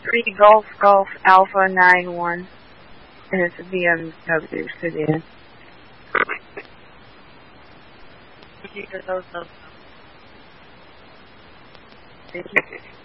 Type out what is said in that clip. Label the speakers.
Speaker 1: 3 Golf Golf Alpha 91. And it's a BMW sedan. Thank you.